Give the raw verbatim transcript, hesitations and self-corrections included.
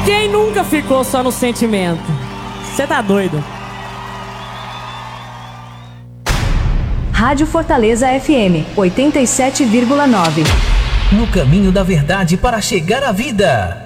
Quem nunca ficou só no sentimento? Você tá doido? Rádio Fortaleza F M, oitenta e sete vírgula nove. No caminho da verdade para chegar à vida.